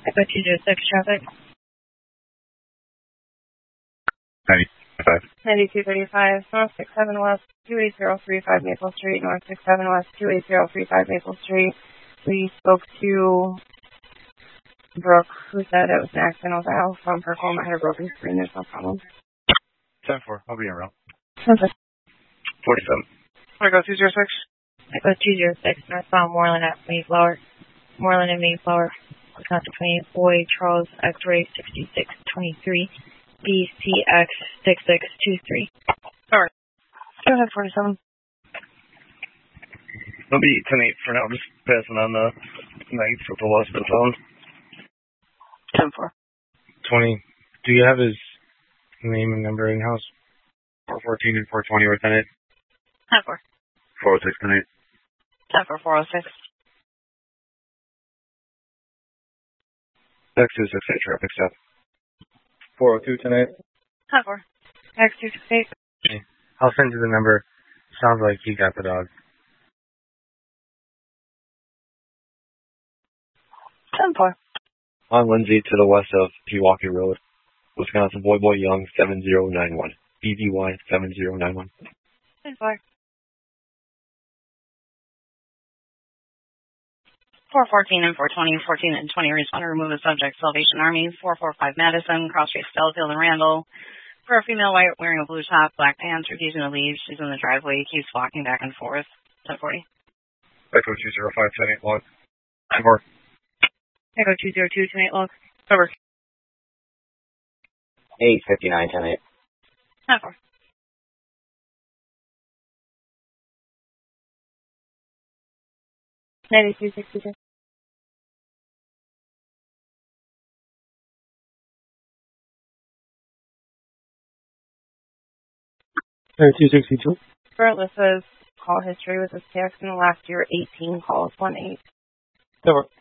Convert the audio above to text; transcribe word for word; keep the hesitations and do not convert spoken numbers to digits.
Echo two zero six traffic. ninety-five. ninety-two thirty-five, North six seven West, two eight zero three five Maple Street, North six seven West, two eight zero three five Maple Street. We spoke to Brooke, who said it was an accident on the house from her phone that had a broken screen. There's no problem. ten four, I'll be around. Perfect. forty-seven. Echo two zero six. Echo two zero six, northbound Moreland at Mayflower. Moreland and Mayflower. Wisconsin twenty, Boy Charles X-ray sixty-six twenty-three, B C X six six two three. Sorry. Go ahead, forty-seven. I'll be ten eight for now. Just passing on the nights with the loss of the phone. ten four. twenty. Do you have his name and number in-house? four fourteen and four twenty, Lieutenant. ten four. four oh six, ten eight. ten four, four oh six. X two six eight, traffic stop. four oh two, ten eight. ten four. X two six eight. Okay. I'll send you the number. Sounds like he got the dog. ten four. On Lindsay to the west of Pewaukee Road, Wisconsin, Boy Boy Young seven zero nine one. B B Y seven zero nine one. ten four. four fourteen and four twenty, fourteen and twenty respond to remove a subject, Salvation Army, four forty-five Madison, cross street Stellfield and Randall. For a female white wearing a blue top, black pants, refusing to leave. She's in the driveway, keeps walking back and forth. ten forty. Echo two zero five, ten eight, log. Over. Echo two zero two, ten eight log. Over. eight fifty-nine, ten eight. ten four. ninety-two sixty-two. ninety-two sixty-two. For Alyssa's call history with this text in the last year, eighteen calls, one eight. Over.